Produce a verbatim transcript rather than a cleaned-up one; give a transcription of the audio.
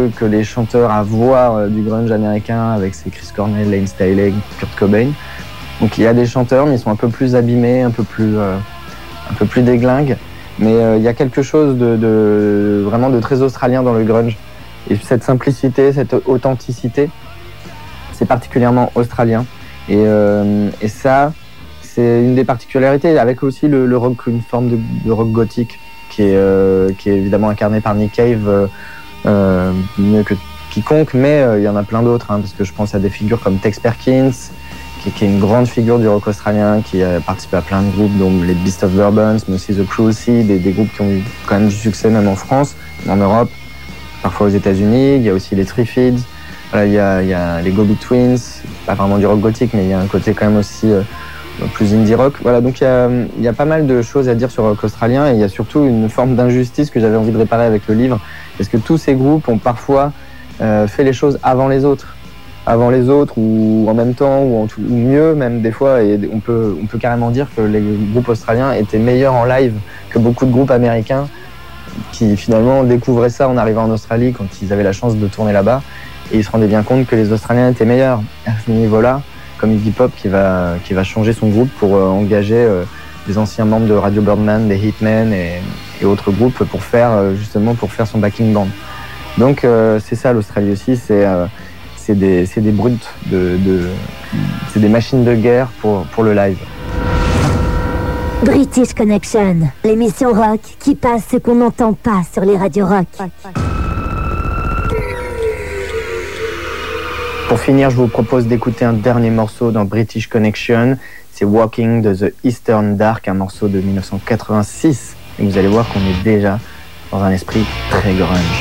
que, que les chanteurs à voix du grunge américain avec ses Chris Cornell, Layne Staley, Kurt Cobain. Donc il y a des chanteurs, mais ils sont un peu plus abîmés, un peu plus, euh, un peu plus déglingues. Mais euh, il y a quelque chose de, de vraiment de très australien dans le grunge. Et cette simplicité, cette authenticité, c'est particulièrement australien. Et, euh, et ça, c'est une des particularités, avec aussi le, le rock, une forme de, de rock gothique qui est, euh, qui est évidemment incarné par Nick Cave, euh, euh, mieux que quiconque, mais euh, il y en a plein d'autres, hein, parce que je pense à des figures comme Tex Perkins, qui, qui est une grande figure du rock australien, qui a participé à plein de groupes, dont les Beast of Bourbon, mais aussi The Cruel Seed, des, des groupes qui ont eu quand même du succès même en France, en Europe, parfois aux États-Unis. Il y a aussi les Triffids, voilà, il y a, il y a les Go-Betweens, pas vraiment du rock gothique, mais il y a un côté quand même aussi euh, plus indie rock. Voilà, donc il y, a, il y a pas mal de choses à dire sur le rock australien, et il y a surtout une forme d'injustice que j'avais envie de réparer avec le livre, parce que tous ces groupes ont parfois euh, fait les choses avant les autres. avant les autres ou en même temps ou, en tout, ou mieux même des fois, et on peut, on peut carrément dire que les groupes australiens étaient meilleurs en live que beaucoup de groupes américains qui finalement découvraient ça en arrivant en Australie quand ils avaient la chance de tourner là-bas, et ils se rendaient bien compte que les Australiens étaient meilleurs à ce niveau-là, comme Iggy Pop qui va, qui va changer son groupe pour euh, engager euh, des anciens membres de Radio Birdman, des Hitmen et, et autres groupes pour faire euh, justement pour faire son backing band. Donc euh, c'est ça l'Australie aussi, c'est euh, C'est des, c'est des brutes, de, de, c'est des machines de guerre pour, pour le live. British Connection, l'émission rock qui passe ce qu'on n'entend pas sur les radios rock. Pour finir, je vous propose d'écouter un dernier morceau dans British Connection. C'est Walking de The Eastern Dark, un morceau de dix-neuf cent quatre-vingt-six. Et vous allez voir qu'on est déjà dans un esprit très grunge.